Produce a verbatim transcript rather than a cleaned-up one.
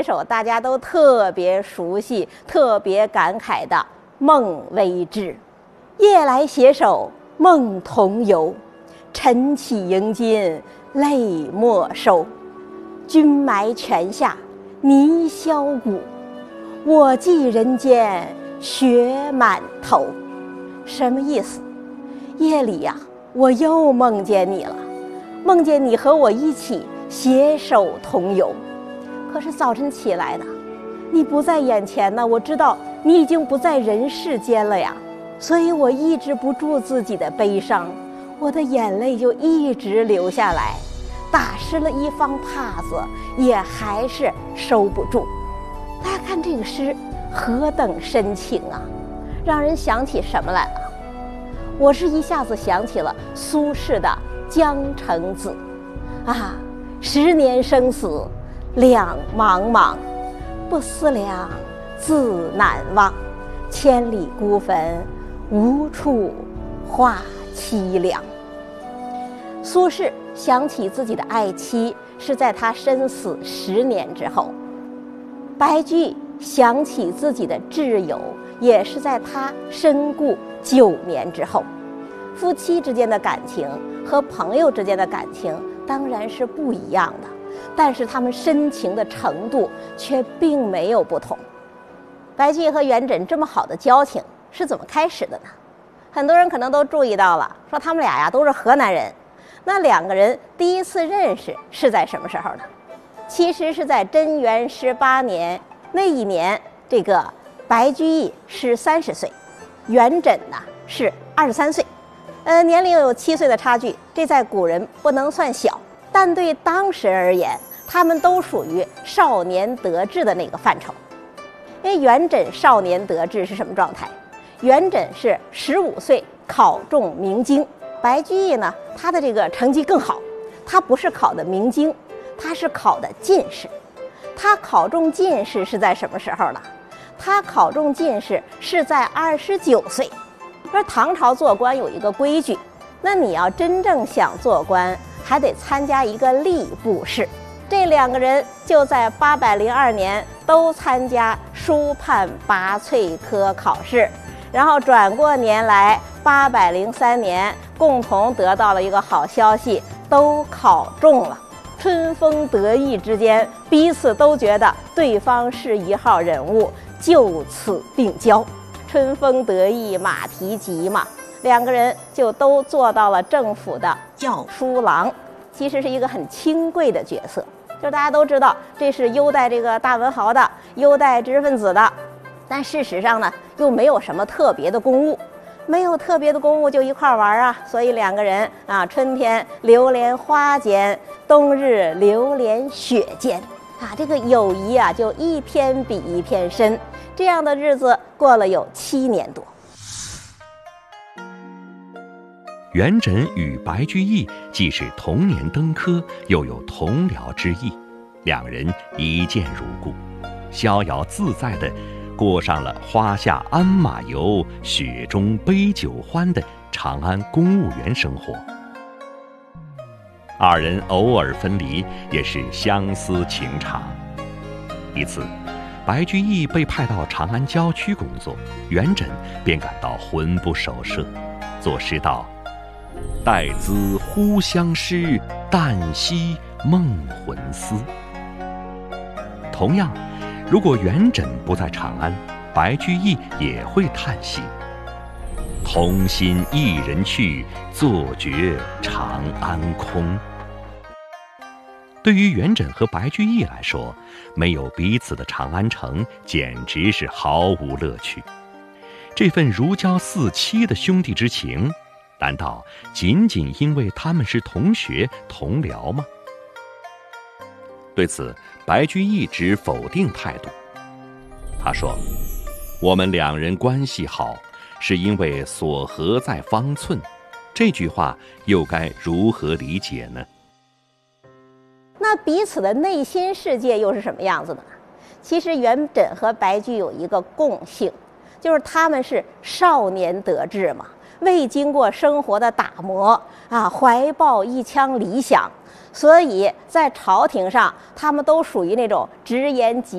首大家都特别熟悉、特别感慨的《梦为之》。夜来携手梦同游，晨起迎金泪莫收。君埋泉下泥销骨，我寄人间雪满头。什么意思？夜里呀、啊，我又梦见你了，梦见你和我一起携手同游。可是早晨起来的，你不在眼前呢，我知道你已经不在人世间了呀，所以我抑制不住自己的悲伤，我的眼泪就一直流下来，打湿了一方帕子，也还是收不住。大家看这个诗何等深情啊，让人想起什么来了？我是一下子想起了苏轼的《江城子》啊，十年生死两茫茫，不思量，自难忘。千里孤坟，无处话凄凉。苏轼想起自己的爱妻是在他身死十年之后，白居易想起自己的挚友也是在他身故九年之后。夫妻之间的感情和朋友之间的感情当然是不一样的，但是他们深情的程度却并没有不同。白居易和元稹这么好的交情是怎么开始的呢？很多人可能都注意到了，说他们俩呀都是河南人。那两个人第一次认识是在什么时候呢？其实是在贞元十八年，那一年这个白居易是三十岁，元稹呢是二十三岁，呃，年龄有七岁的差距，这在古人不能算小，但对当时而言，他们都属于少年得志的那个范畴。因为元稹少年得志是什么状态？元稹是十五岁考中明经，白居易呢，他的这个成绩更好，他不是考的明经，他是考的进士。他考中进士是在什么时候呢？他考中进士是在二十九岁。说唐朝做官有一个规矩，那你要真正想做官，还得参加一个吏部试。这两个人就在八百零二年都参加书判拔萃科考试，然后转过年来八百零三年共同得到了一个好消息，都考中了。春风得意之间，彼此都觉得对方是一号人物，就此定交。春风得意马蹄疾嘛，两个人就都做到了政府的校书郎，其实是一个很清贵的角色。就大家都知道，这是优待这个大文豪的，优待知识分子的，但事实上呢，又没有什么特别的公务，没有特别的公务就一块玩啊。所以两个人啊，春天流连花间，冬日流连雪间啊，这个友谊啊，就一篇比一篇深。这样的日子过了有七年多。 元稹与白居易既是同年登科，又有同僚之意，两人一见如故，逍遥自在地过上了花下鞍马游，雪中杯酒欢的长安公务员生活。二人偶尔分离，也是相思情长。一次，白居易被派到长安郊区工作，元稹便感到魂不守舍，作诗道：待兹忽相识，旦夕梦魂思。同样，如果元稹不在长安，白居易也会叹息：同心一人去，坐觉长安空。对于元稹和白居易来说，没有彼此的长安城简直是毫无乐趣。这份如胶似漆的兄弟之情，难道仅仅因为他们是同学同僚吗？对此，白居易持否定态度。他说：我们两人关系好，是因为所合在方寸。这句话又该如何理解呢？ 那彼此的内心世界又是什么样子的呢？其实元稹和白居易有一个共性，就是他们是少年得志嘛，未经过生活的打磨啊，怀抱一腔理想，所以在朝廷上他们都属于那种直言极